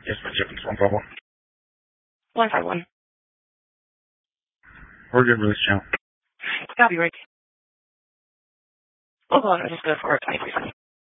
Yes, my chickens, 151. 151. We're good release channel. Copy, Rick. We'll go on and just go for it. 23.